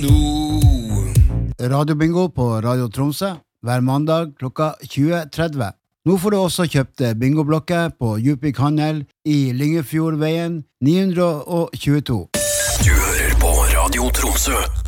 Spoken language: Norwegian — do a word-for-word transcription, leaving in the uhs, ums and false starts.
Radiobingo på Radio Tromsø hver mandag klokka tjue tretti. Nå får du også kjøpt bingoblokker på Djupvik Handel i Lyngefjordveien ni hundre tjueto. Du hører på Radio Tromsø.